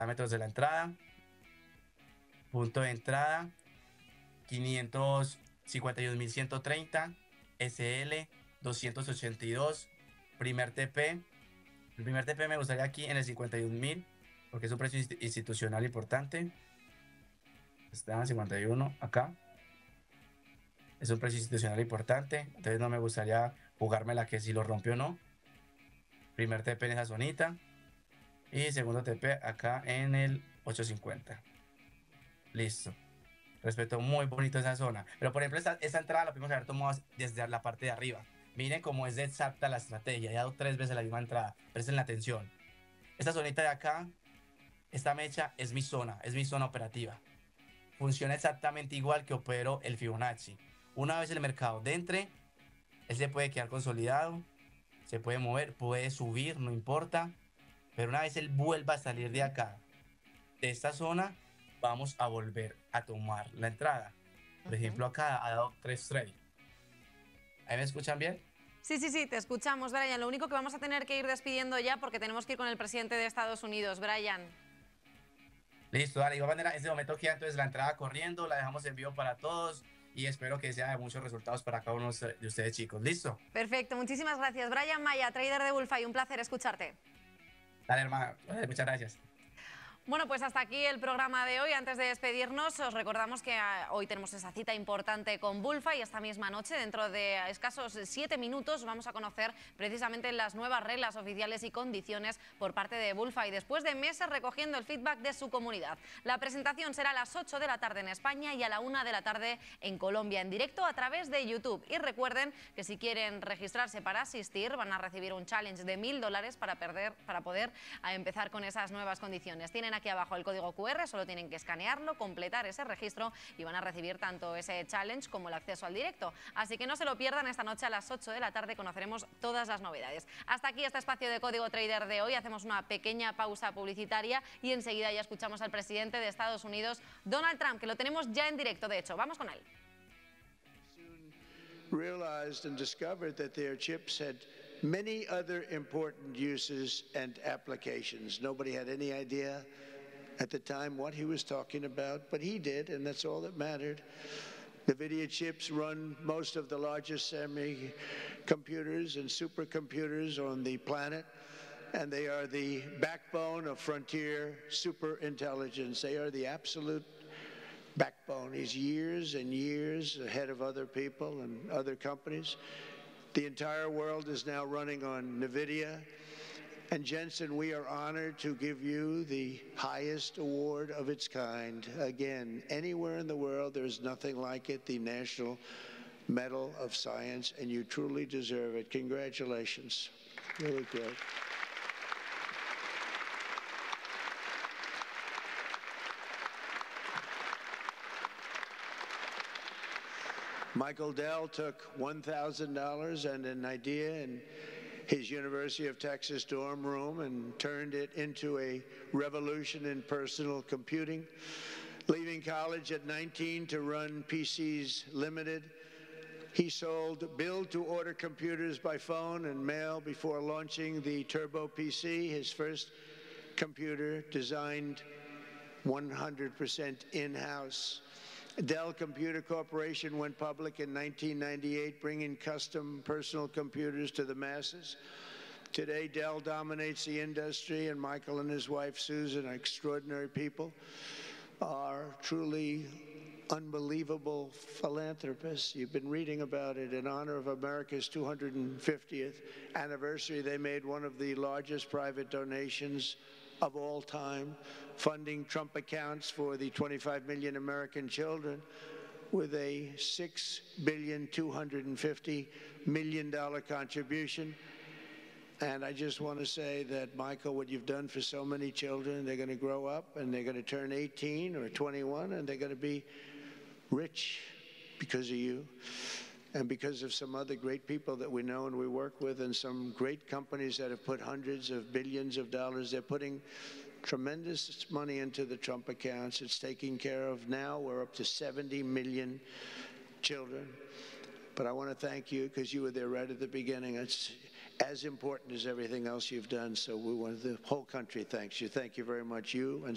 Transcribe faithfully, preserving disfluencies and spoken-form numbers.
parámetros de la entrada, punto de entrada, quinientos cincuenta y dos mil ciento treinta, S L doscientos ochenta y dos, primer T P. El primer T P me gustaría aquí en el cincuenta y un mil, porque es un precio institucional importante. Está en cincuenta y uno acá. Es un precio institucional importante, entonces no me gustaría jugármela que si lo rompió o no. Primer T P en esa zonita. Y segundo T P acá en el ochocientos cincuenta. Listo. Respeto muy bonito esa zona. Pero por ejemplo, esta, esta entrada la podemos haber tomado desde la parte de arriba. Miren cómo es de exacta la estrategia. He dado tres veces la misma entrada. Presten la atención. Esta zonita de acá, esta mecha es mi zona, es mi zona operativa. Funciona exactamente igual que operó el Fibonacci. Una vez el mercado entre, él se puede quedar consolidado, se puede mover, puede subir, no importa. Pero una vez él vuelva a salir de acá, de esta zona, vamos a volver a tomar la entrada. Por ejemplo, acá ha dado tres trades. ¿Ahí me escuchan bien? Sí, sí, sí, te escuchamos, Brian. Lo único que vamos a tener que ir despidiendo ya porque tenemos que ir con el presidente de Estados Unidos, Brian. Listo, dale. De igual manera, en este momento queda entonces la entrada corriendo, la dejamos en vivo para todos y espero que sea de muchos resultados para cada uno de ustedes, chicos. ¿Listo? Perfecto, muchísimas gracias. Brian Maya, trader de Bullfy, un placer escucharte. Dale, hermana. Muchas gracias. Bueno, pues hasta aquí el programa de hoy. Antes de despedirnos, os recordamos que hoy tenemos esa cita importante con Bullfy y esta misma noche, dentro de escasos siete minutos, vamos a conocer precisamente las nuevas reglas oficiales y condiciones por parte de Bullfy, después de meses recogiendo el feedback de su comunidad. La presentación será a las ocho de la tarde en España y a la una de la tarde en Colombia, en directo a través de YouTube. Y recuerden que si quieren registrarse para asistir, van a recibir un challenge de mil dólares para, perder, para poder empezar con esas nuevas condiciones. Tienen aquí abajo el código Q R, solo tienen que escanearlo, completar ese registro y van a recibir tanto ese challenge como el acceso al directo. Así que no se lo pierdan, esta noche a las ocho de la tarde conoceremos todas las novedades. Hasta aquí este espacio de Código Trader de hoy, hacemos una pequeña pausa publicitaria y enseguida ya escuchamos al presidente de Estados Unidos, Donald Trump, que lo tenemos ya en directo, de hecho. Vamos con él. Realized and discovered that their chips had many other important uses and applications. Nobody had any idea at the time what he was talking about, but he did, and that's all that mattered. NVIDIA chips run most of the largest semi-computers and supercomputers on the planet, and they are the backbone of frontier superintelligence. They are the absolute backbone. He's years and years ahead of other people and other companies. The entire world is now running on NVIDIA. And Jensen, we are honored to give you the highest award of its kind. Again, anywhere in the world, there's nothing like it, the National Medal of Science, and you truly deserve it. Congratulations. Really great. Michael Dell took one thousand dollars and an idea in his University of Texas dorm room and turned it into a revolution in personal computing. Leaving college at nineteen to run P Cs Limited, he sold build-to-order computers by phone and mail before launching the Turbo P C, his first computer designed one hundred percent in-house. Dell Computer Corporation went public in nineteen ninety-eight, bringing custom personal computers to the masses. Today, Dell dominates the industry, and Michael and his wife, Susan, are extraordinary people, are truly unbelievable philanthropists. You've been reading about it. In honor of America's two hundred fiftieth anniversary, they made one of the largest private donations of all time, funding Trump accounts for the twenty-five million American children with a six billion two hundred fifty million dollars contribution. And I just want to say that, Michael, what you've done for so many children, they're going to grow up and they're going to turn eighteen or twenty-one and they're going to be rich because of you and because of some other great people that we know and we work with, and some great companies that have put hundreds of billions of dollars. They're putting tremendous money into the Trump accounts. It's taking care of, now we're up to seventy million children. But I want to thank you because you were there right at the beginning. It's as important as everything else you've done. So we want, the whole country thanks you. Thank you very much, you and